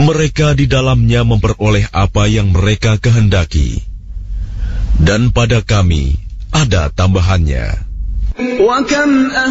Mereka di dalamnya memperoleh apa yang mereka kehendaki, dan pada kami ada tambahannya.